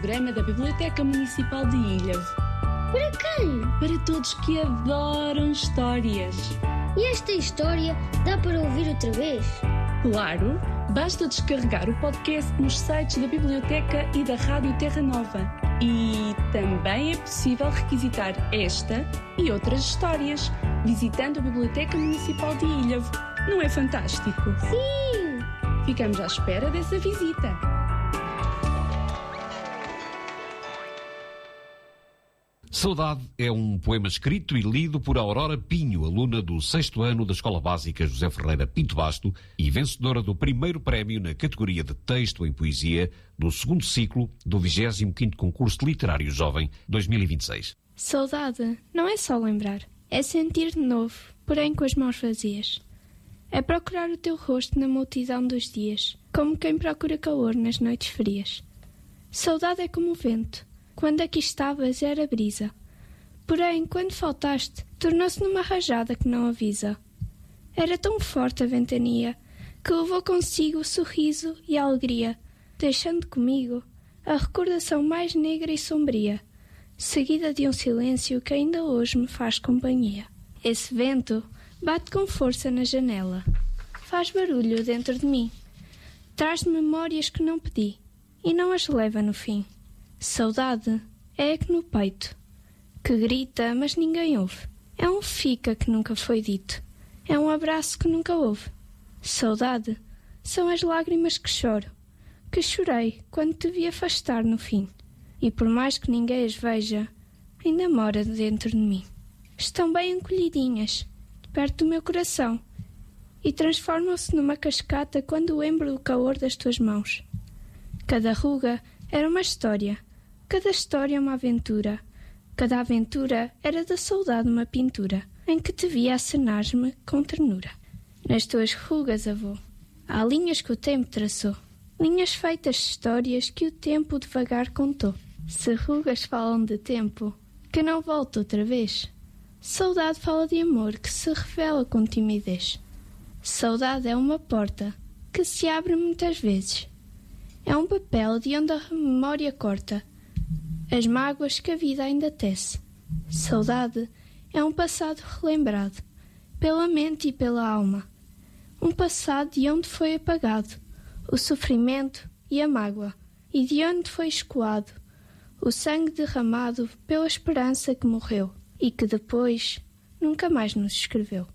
programa da Biblioteca Municipal de Ilhavo. Para quem? Para todos que adoram histórias. E esta história dá para ouvir outra vez? Claro, basta descarregar o podcast nos sites da Biblioteca e da Rádio Terra Nova. E também é possível requisitar esta e outras histórias visitando a Biblioteca Municipal de Ilhavo. Não é fantástico? Sim! Ficamos à espera dessa visita. Saudade é um poema escrito e lido por Aurora Pinho, aluna do 6º ano da Escola Básica José Ferreira Pinto Basto e vencedora do primeiro prémio na categoria de texto em poesia do 2º ciclo do 25º Concurso Literário Jovem 2026. Saudade não é só lembrar, é sentir de novo, porém com as mãos vazias. É procurar o teu rosto na multidão dos dias, como quem procura calor nas noites frias. Saudade é como o vento. Quando aqui estavas era brisa. Porém, quando faltaste, tornou-se numa rajada que não avisa. Era tão forte a ventania que levou consigo o sorriso e a alegria, deixando comigo a recordação mais negra e sombria, seguida de um silêncio que ainda hoje me faz companhia. Esse vento bate com força na janela, faz barulho dentro de mim, traz memórias que não pedi e não as leva no fim. Saudade é eco no peito, que grita, mas ninguém ouve. É um fica que nunca foi dito, é um abraço que nunca houve. Saudade são as lágrimas que choro, que chorei quando te vi afastar no fim. E por mais que ninguém as veja, ainda mora dentro de mim. Estão bem encolhidinhas, perto do meu coração, e transformam-se numa cascata quando lembro o calor das tuas mãos. Cada ruga era uma história, cada história uma aventura. Cada aventura era da saudade uma pintura, em que te via acenar-me com ternura. Nas tuas rugas, avô, há linhas que o tempo traçou, linhas feitas de histórias que o tempo devagar contou. Se rugas falam de tempo, que não volta outra vez, saudade fala de amor que se revela com timidez. Saudade é uma porta que se abre muitas vezes. É um papel de onde a memória corta as mágoas que a vida ainda tece. Saudade é um passado relembrado pela mente e pela alma. Um passado de onde foi apagado o sofrimento e a mágoa, e de onde foi escoado o sangue derramado pela esperança que morreu e que depois nunca mais nos escreveu.